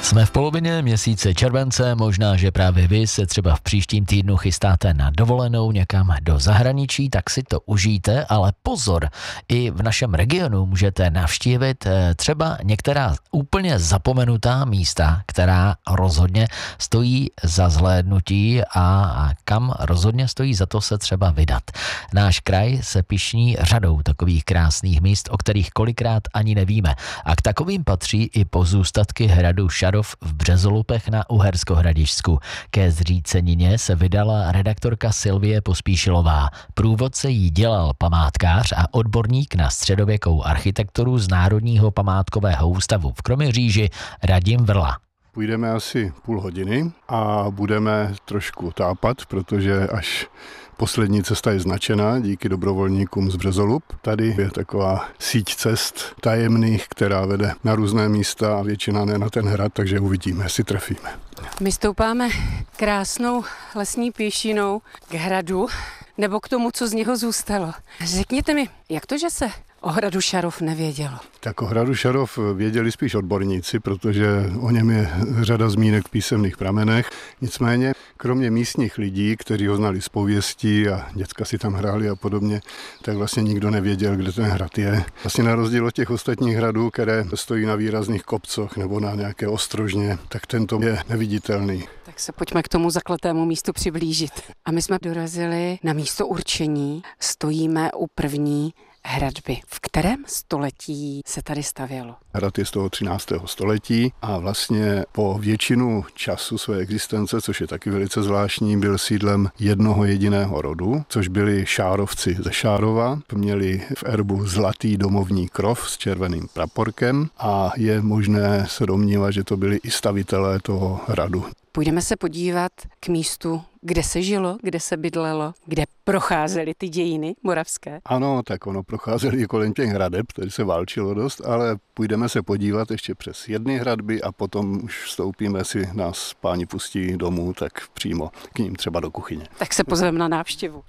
Jsme v polovině měsíce července, možná, že právě vy se třeba v příštím týdnu chystáte na dovolenou někam do zahraničí, tak si to užijte, ale pozor, i v našem regionu můžete navštívit třeba některá úplně zapomenutá místa, která rozhodně stojí za zhlédnutí a kam rozhodně stojí za to se třeba vydat. Náš kraj se pyšní řadou takových krásných míst, o kterých kolikrát ani nevíme. A k takovým patří i pozůstatky hradu Šarov v Březolupech na Uhersko-Hradišťsku. Ke zřícenině se vydala redaktorka Silvie Pospíšilová. Průvodce jí dělal památkář a odborník na středověkou architekturu z Národního památkového ústavu v Kroměříži Radim Vrla. Půjdeme asi půl hodiny a budeme trošku tápat, protože až poslední cesta je značená díky dobrovolníkům z Březolup. Tady je taková síť cest tajemných, která vede na různé místa a většina ne na ten hrad, takže uvidíme, jestli trefíme. My stoupáme krásnou lesní pěšinou k hradu, nebo k tomu, co z něho zůstalo. Řekněte mi, jak to, že se o hradu Šarov nevědělo? Tak o hradu Šarov věděli spíš odborníci, protože o něm je řada zmínek v písemných pramenech. Nicméně, kromě místních lidí, kteří ho znali z pověstí a děcka si tam hráli a podobně, tak vlastně nikdo nevěděl, kde ten hrad je. Vlastně na rozdíl od těch ostatních hradů, které stojí na výrazných kopcoch nebo na nějaké ostrožně, tak tento je neviditelný. Tak se pojďme k tomu zakletému místu přiblížit. A my jsme dorazili na místo určení, stojíme u první hradby. V kterém století se tady stavělo? Hrad je z toho 13. století a vlastně po většinu času své existence, což je taky velice zvláštní, byl sídlem jednoho jediného rodu, což byli Šárovci ze Šárova. Měli v erbu zlatý domovní krov s červeným praporkem a je možné se domnívat, že to byli i stavitelé toho hradu. Půjdeme se podívat k místu, kde se žilo, kde se bydlelo, kde procházely ty dějiny moravské. Ano, tak ono procházeli i kolem těch hradeb, tady se válčilo dost, ale půjdeme se podívat ještě přes jedny hradby a potom už vstoupíme, si nás páni pustí domů, tak přímo k ním třeba do kuchyně. Tak se pozveme na návštěvu.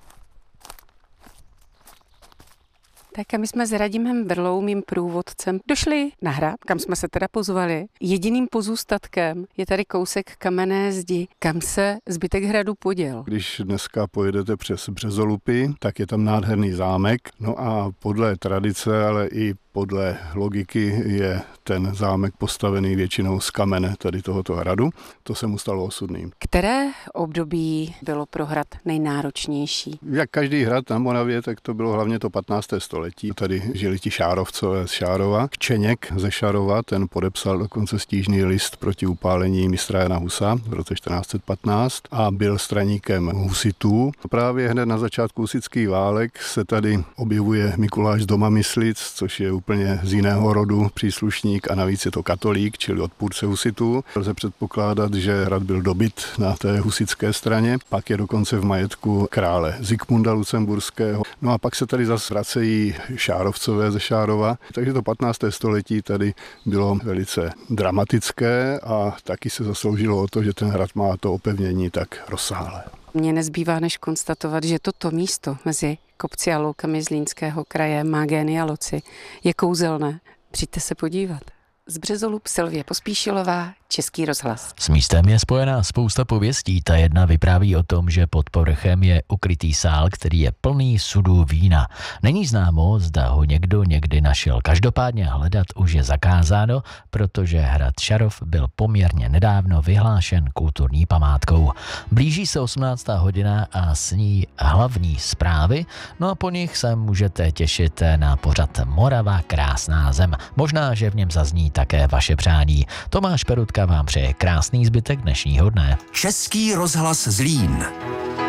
Tak a my jsme s Radimem Vrlou, mým průvodcem, došli na hrad, kam jsme se teda pozvali. Jediným pozůstatkem je tady kousek kamenné zdi, kam se zbytek hradu poděl. Když dneska pojedete přes Březolupy, tak je tam nádherný zámek. No a podle tradice, ale i podle logiky je ten zámek postavený většinou z kamene tady tohoto hradu. To se mu stalo osudným. Které období bylo pro hrad nejnáročnější? Jak každý hrad na Moravě, tak to bylo hlavně to 15. století. Tady žili ti Šárovcové z Šárova. Kčeněk ze Šarova, ten podepsal dokonce stížný list proti upálení mistra Jana Husa v roce 1415 a byl straníkem husitů. Právě hned na začátku husitských válek se tady objevuje Mikuláš z Domamyslic, což je úplně z jiného rodu příslušník a navíc je to katolík, čili odpůrce husitů. Lze předpokládat, že hrad byl dobyt na té husitské straně, pak je dokonce v majetku krále Zikmunda Lucemburského. No a pak se tady zase vracejí Šárovcové ze Šárova, takže to 15. století tady bylo velice dramatické a taky se zasloužilo o to, že ten hrad má to opevnění tak rozsáhlé. Mně nezbývá než konstatovat, že toto místo mezi kopci a loukami Zlínského kraje má génia loci. Je kouzelné. Přijďte se podívat. Z Březolup Silvie Pospíšilová, Český rozhlas. S místem je spojená spousta pověstí. Ta jedna vypráví o tom, že pod povrchem je ukrytý sál, který je plný sudů vína. Není známo, zda ho někdo někdy našel. Každopádně hledat už je zakázáno, protože hrad Šarov byl poměrně nedávno vyhlášen kulturní památkou. Blíží se 18. hodina a s ní hlavní zprávy, no a po nich se můžete těšit na pořad Morava krásná zem. Možná, že v něm zazní také vaše přání. Tomáš Perutka vám přeje krásný zbytek dnešního dne. Český rozhlas Zlín.